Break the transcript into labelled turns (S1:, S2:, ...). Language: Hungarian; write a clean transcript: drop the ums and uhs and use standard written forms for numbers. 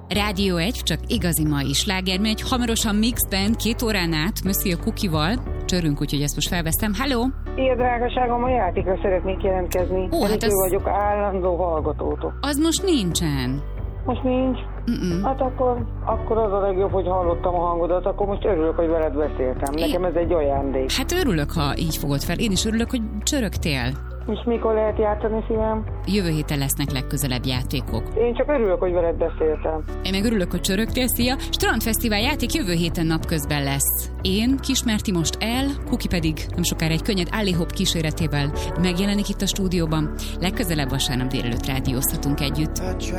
S1: Rádió 1, csak igazi mai sláger, megy hamarosan mixben 2 órán át Monsieur Cookie-val. Csörünk, úgyhogy ezt most felvesztem. Halló!
S2: Ilyen drágaságom, a játékra szeretnék jelentkezni.
S1: Hát
S2: az... vagyok állandó hallgatótok.
S1: Az most nincsen.
S2: Most nincs? Hát akkor az a legjobb, hogy hallottam a hangodat, akkor most örülök, hogy veled beszéltem. Nekem ez egy ajándék.
S1: Hát örülök, ha így fogod fel. Én is örülök, hogy csörögtél.
S2: És mikor lehet játszani, szívem?
S1: Jövő héten lesznek legközelebb játékok.
S2: Én csak örülök, hogy veled beszéltem.
S1: Én meg örülök, hogy csörögtél. Szia! Strandfesztivál játék jövő héten napközben lesz. Én, Kismerti most el, Kuki pedig nem sokára egy könnyed alley-hop kíséretével megjelenik itt a stúdióban. Legközelebb vasárnap délelőtt rádiózhatunk együtt.